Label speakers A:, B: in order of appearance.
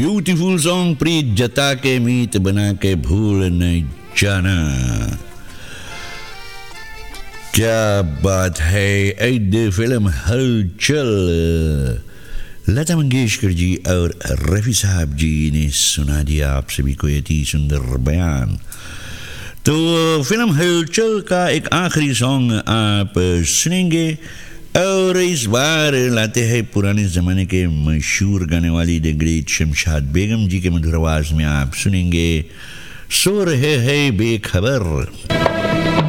A: Beautiful song प्रीत जता के मीत बना के भूल नहीं जाना। क्या बात है। ऐड फिल्म हलचल लता मंगेशकर जी और रफ़ी साहब जी ने सुना दिया आप सभी को यति सुंदर बयान। तो फिल्म हलचल का एक आखिरी सॉन्ग आप सुनेंगे और इस बार लाते हैं पुराने ज़माने के मशहूर गाने वाली द ग्रेट शमशाद बेगम जी के मधुर आवाज़ में आप सुनेंगे सो रहे हैं बेखबर।